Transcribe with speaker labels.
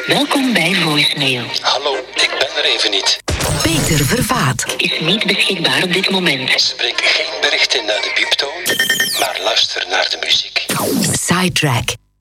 Speaker 1: Welkom bij Voicemail.
Speaker 2: Hallo, ik ben er even niet.
Speaker 1: Peter Vervaat is niet beschikbaar op dit moment.
Speaker 2: Spreek geen bericht in naar de pieptoon, maar luister naar de muziek.
Speaker 1: Sidetrack